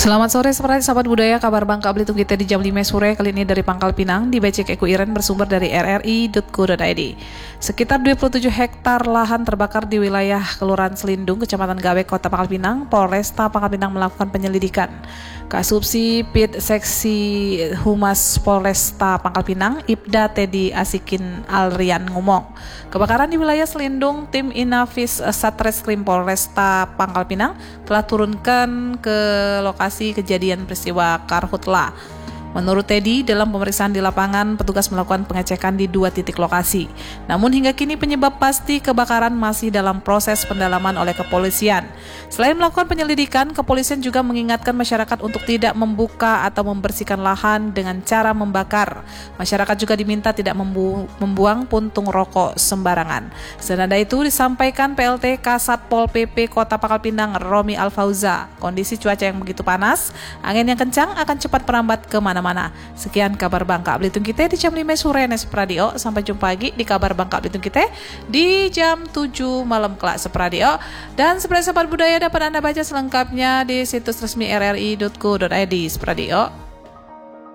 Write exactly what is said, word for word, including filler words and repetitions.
Selamat sore seperti sahabat budaya, kabar Bangka Belitung kita di jam lima sore kali ini dari Pangkal Pinang di Becek Eku Iren bersumber dari r r i titik co titik i d. Sekitar dua puluh tujuh hektar lahan terbakar di wilayah Kelurahan Selindung, Kecamatan Gawek, Kota Pangkal Pinang. Polresta Pangkal Pinang melakukan penyelidikan. Kasubsi Pit Seksi Humas Polresta Pangkal Pinang, Ibda Teddy Asikin Alrian ngomong, kebakaran di wilayah Selindung, tim Inafis Satreskrim Polresta Pangkal Pinang telah turunkan ke lokasi kejadian peristiwa karhutla. Menurut Teddy, dalam pemeriksaan di lapangan, petugas melakukan pengecekan di dua titik lokasi. Namun hingga kini penyebab pasti kebakaran masih dalam proses pendalaman oleh kepolisian. Selain melakukan penyelidikan, kepolisian juga mengingatkan masyarakat untuk tidak membuka atau membersihkan lahan dengan cara membakar. Masyarakat juga diminta tidak membu- membuang puntung rokok sembarangan. Senada itu disampaikan P L T Kasat Pol P P Kota Pangkal Pinang Romi Alfauza. Kondisi cuaca yang begitu panas, angin yang kencang akan cepat merambat ke mana-mana. Sekian kabar Bangka Belitung kita di jam lima sore Nes Pradio. Sampai jumpa lagi di kabar Bangka Belitung kita di jam tujuh malam kelak Sepradio. Dan seperti sahabat budaya dapat Anda baca selengkapnya di situs resmi r r i titik co titik i d Sepradio.